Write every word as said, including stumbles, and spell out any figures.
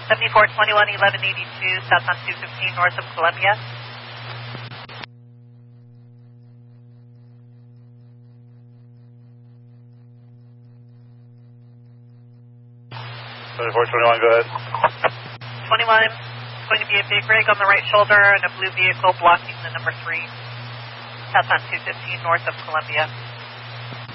seventy-four twenty-one, eleven eighty-two, southbound two fifteen, north of Columbia. seventy-four twenty-one, go ahead. twenty-one, it's going to be a big rig on the right shoulder and a blue vehicle blocking the number three, southbound two fifteen, north of Columbia.